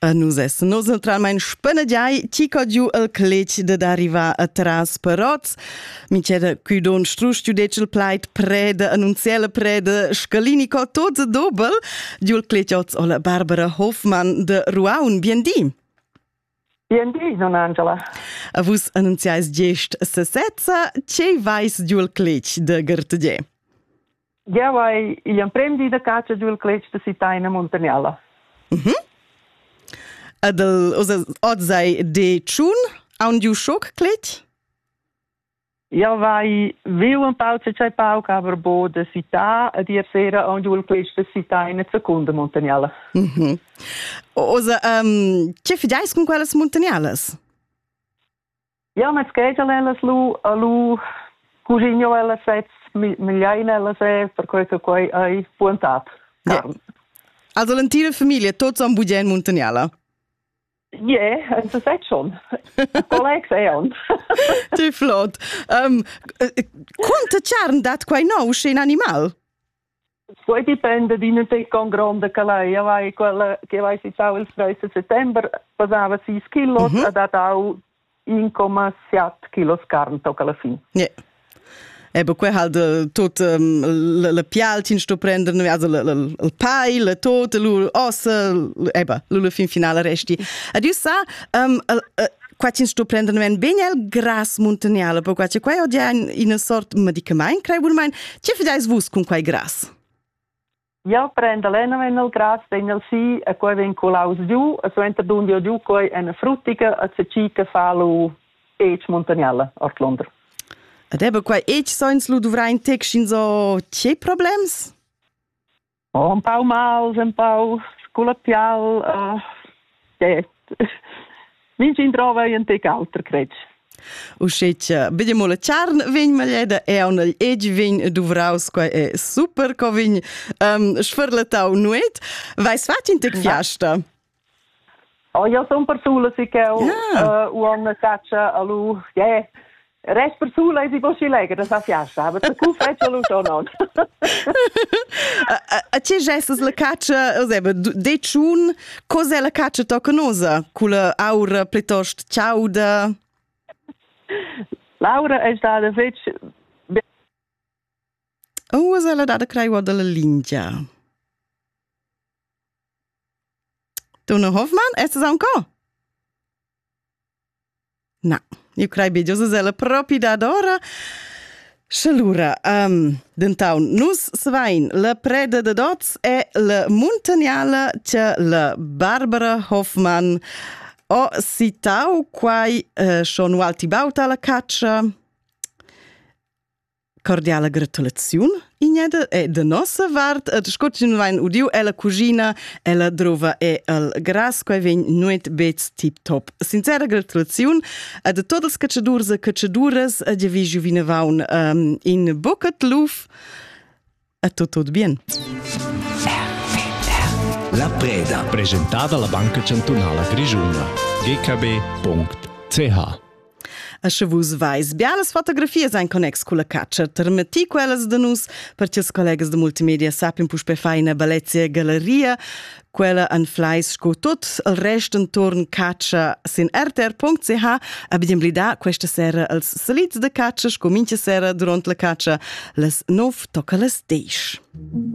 Nus naturalmein spanadiai tico giù al clec de d'arrivar a Tras Paroz. Mincheda cudon strustiu decel plait preda annunziela preda scalinico tots dobel giù al clec oz ola Barbara Hoffmann de Ruaun. Biendi. Biendi, non Angela. A vus annunziais gest se setza, ce vais giù al clec de Gertedè? Ja vai il prendi da caccia giù al clec de Sitaina Montagnala. Odzai de Chun, aun giù schoc clec? Ja vai viu un pau c'è pau aber bo de Sita a dir sera aun giù al clec de Sitaina Secunda Montagnala. Ce fidais con quellas Montagnalas? Ja, met schedeles lu cuginio ella sets migliaina ella se per quel che quei ai puntat. Ja. Also l'intera famiglia, tots an Budgen Montagnala? Ja, en se set schon. Collegs on. Te flot. Quanta charn dat quai nou scen animal? Poi dipende di non te con grande calai. Ja, vai quella che vai si tau il 3 settembre pesava 6 kilos e dat au 1,7 kilos carne toc alla fin. Ja. Eba quei halt tot la pialtin sto prendere, also il pai, la tot, l'ossa, eba, la fin finale resti. Adiu sa, quatin sto prendere ben el gras montagnala, per quace quai odia in una sort medicament, crei burmain, ce fidais vus con quai gras? Ja, prende lena ven il gras, den il si, e quai ven colaus giù, e so enterdundio giù quai ena fruttiga, e se cica falu ec montagnala, ort Londra. Ed eba quai ec soins lu dovrai in texin so ce problems? Oh, un pau mals, un pau sculapial, minci in trova in tec alter, crec. Uscetja, vediamo la charn vegn maglieda e un eg vegn duvraus quai è super co vegn sferlatau nuet. Vais fat in tec fiasta? Oh, ja, son persula si che uona caccia alu, rest persula si possi legge da sa fiasta, aber se cu fece alu so non. A ce gestas la caccia, oseba, de chun, cos'è la caccia tocanosa? Cula aura pletost ciauda? Laura è stata fece... Oh, se la data crei della lingia. Donna Hoffmann, è stato ancora? No, io crei che se la propria d'ora. Scelura, d'entaun, nus svein, la preda de dots è la montagnala c'è la Barbara Hoffmann. O sitau quai schon alti bauta la caccia. Cordiale gratulazione igneda e de nossa vart ad scotchin vain udiu e la cugina e la drova e al gras quai vegn nuet bets tip top. Sincera gratulazione ad tots els cacciadurs e cacciaduras ad javigiu vinavaun in Bucket Luf. A tot bien. La Preda, presentata alla Banca Cantonala Grigiuna, gkb.ch. A se vus vais bialas fotografias ein connex con la caccia, termeti quellas de nus, perché os collegas de multimedia sapin pus per fai una bellezia galleria, quella an flais sco tot il rest intorn caccia sin rtr.ch, abbiamo blida questa sera als salits de caccia, sco mincha sera durant la caccia, las 9 tocca las 10.